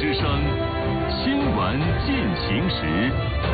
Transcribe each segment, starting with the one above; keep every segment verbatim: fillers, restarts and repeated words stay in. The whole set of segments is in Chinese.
之声，新闻进行时。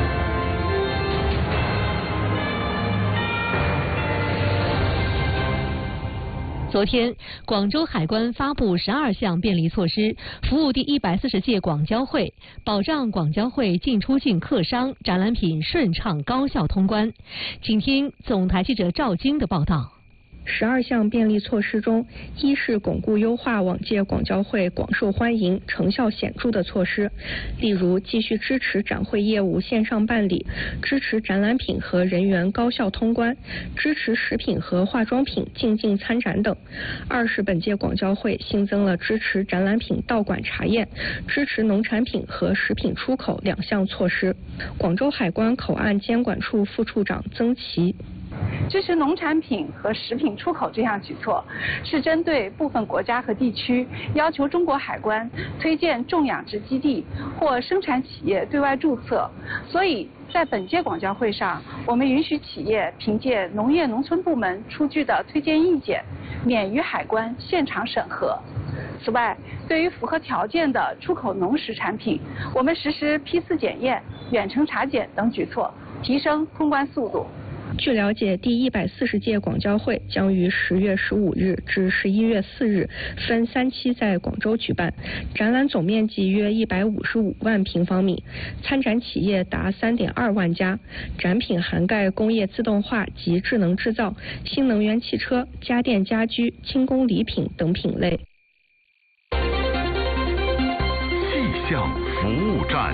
昨天，广州海关发布十二项便利措施，服务第一百四十届广交会，保障广交会进出境客商展览品顺畅高效通关。请听总台记者赵晶的报道。 十二项便利措施中，一是巩固优化往届广交会广受欢迎、成效显著的措施，例如继续支持展会业务线上办理，支持展览品和人员高效通关，支持食品和化妆品进境参展等。二是本届广交会新增了支持展览品到馆查验、支持农产品和食品出口两项措施。广州海关口岸监管处副处长曾琦。 支持农产品和食品出口这项举措，是针对部分国家和地区要求中国海关推荐重养殖基地或生产企业对外注册，所以在本届广交会上，我们允许企业凭借农业农村部门出具的推荐意见，免于海关现场审核。此外，对于符合条件的出口农食产品，我们实施批次检验、远程查检等举措，提升通关速度。 据了解，第一百四十届广交会将于十月十五日至十一月四日分三期在广州举办，展览总面积约一百五十五万平方米，参展企业达三点二万家，展品涵盖工业自动化及智能制造、新能源汽车、家电家居、轻工礼品等品类。 气象服务站，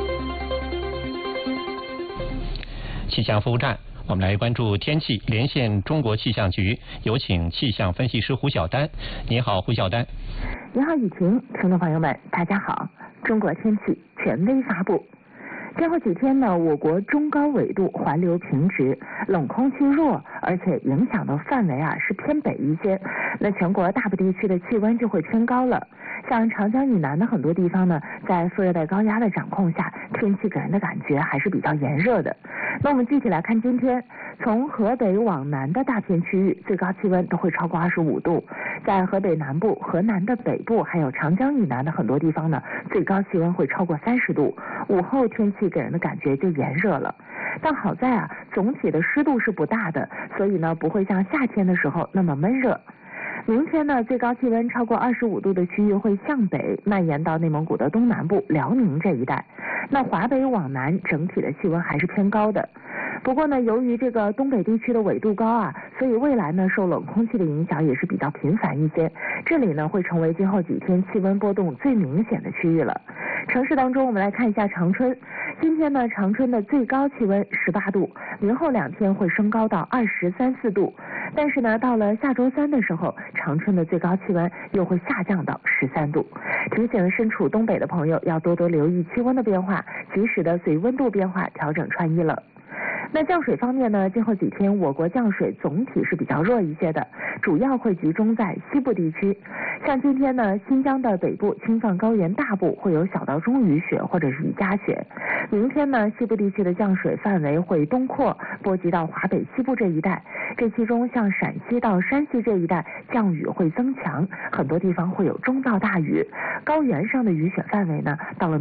气象服务站。我们来关注天气，连线中国气象局，有请气象分析师胡晓丹。你好，胡晓丹。 你好，雨晴，听众朋友们，大家好。中国天气权威发布。最后几天呢，我国中高纬度环流平直，冷空气弱，而且影响的范围啊是偏北一些，那全国大部地区的气温就会偏高了。像长江以南的很多地方呢，在副热带高压的掌控下，天气给人的感觉还是比较炎热的。那我们具体来看今天，从河北往南的大片区域，最高气温都会超过二十五度。在河北南部、河南的北部，还有长江以南的很多地方呢，最高气温会超过三十度。午后天气给人的感觉就炎热了。但好在啊，总体的湿度是不大的，所以呢，不会像夏天的时候那么闷热。明天呢，最高气温超过二十五度的区域会向北蔓延到内蒙古的东南部、辽宁这一带。那华北往南整体的气温还是偏高的。不过呢，由于这个东北地区的纬度高啊，所以未来呢受冷空气的影响也是比较频繁一些。这里呢会成为今后几天气温波动最明显的区域了。城市当中，我们来看一下长春。今天呢，长春的最高气温十八度，明后两天会升高到二十三四度。但是呢，到了下周三的时候，长春的最高气温又会下降到十三度。提醒身处东北的朋友要多多留意气温的变化，及时的随温度变化调整穿衣了。那降水方面呢，今后几天我国降水总体是比较弱一些的，主要会集中在西部地区。像今天呢，新疆的北部、青藏高原大部会有小到中雨雪或者是雨夹雪。明天呢，西部地区的降水范围会东扩，波及到华北西部这一带。这其中像陕西到山西这一带降雨会增强，很多地方会有中到大雨。高原上的雨雪范围呢，到了